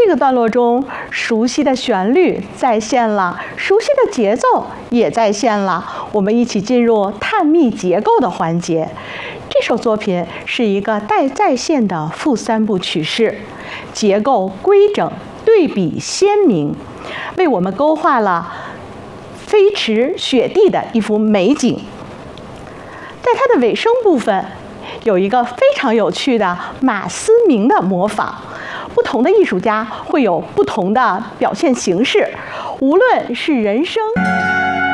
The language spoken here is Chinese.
这个段落中，熟悉的旋律再现了，熟悉的节奏也再现了。我们一起进入探秘结构的环节。这首作品是一个带再现的副三部曲式，结构规整，对比鲜明，为我们勾画了飞驰雪地的一幅美景。在它的尾声部分，有一个非常有趣的马思明的模仿。不同的艺术家会有不同的表现形式，无论是人声。